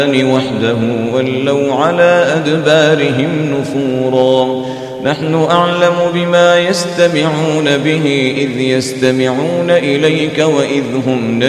وحده ولوا على أدبارهم نفورا نحن أعلم بما يستمعون به إذ يستمعون إليك وإذ هم